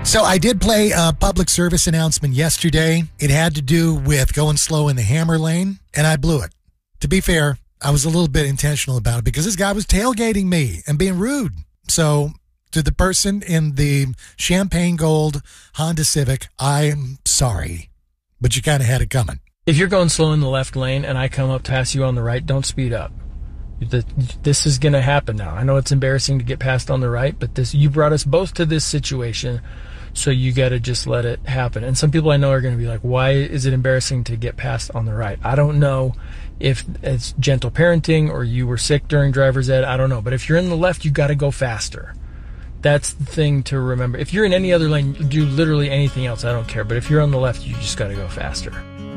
So I did play a public service announcement yesterday. It had to do with going slow in the Hammer lane, and I blew it. To be fair, I was a little bit intentional about it because this guy was tailgating me and being rude. So to the person in the champagne gold Honda Civic, I am sorry, but you kind of had it coming. If you're going slow in the left lane and I come up past you on the right, don't speed up. This is going to happen now. I know it's embarrassing to get past on the right, but you brought us both to this situation, so you got to just let it happen. And some people I know are going to be like, why is it embarrassing to get past on the right? I don't know if it's gentle parenting or you were sick during driver's ed. I don't know. But if you're in the left, you got to go faster. That's the thing to remember. If you're in any other lane, do literally anything else, I don't care. But if you're on the left, you just got to go faster.